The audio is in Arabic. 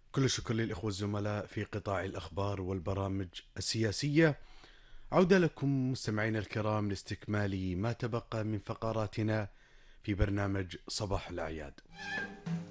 كل الشكر للإخوة الزملاء في قطاع الأخبار والبرامج السياسية. عودة لكم مستمعينا الكرام لاستكمال ما تبقى من فقراتنا في برنامج صباح الأعياد.